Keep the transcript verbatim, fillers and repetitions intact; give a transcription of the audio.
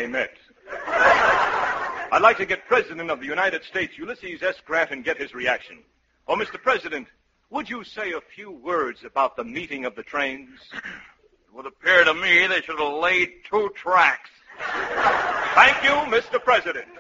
they met. I'd like to get President of the United States, Ulysses S. Grant, and get his reaction. Oh, Mister President, would you say a few words about the meeting of the trains? It would appear to me they should have laid two tracks. Thank you, Mister President.